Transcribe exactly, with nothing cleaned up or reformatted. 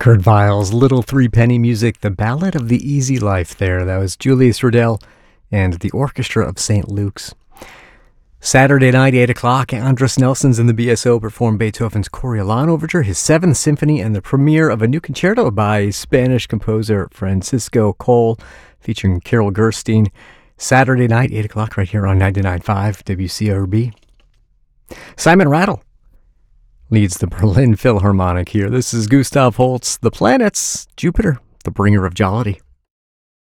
Kurt Weill's Little Three Penny Music, the Ballad of the Easy Life there. That was Julius Riddell and the Orchestra of Saint Luke's. Saturday night, eight o'clock, Andris Nelsons and the B S O performed Beethoven's Coriolan Overture, his Seventh Symphony, and the premiere of a new concerto by Spanish composer Francisco Coll, featuring Carol Gerstein. Saturday night, eight o'clock, right here on ninety-nine point five W C R B. Simon Rattle leads the Berlin Philharmonic here. This is Gustav Holst, The Planets, Jupiter, the bringer of jollity.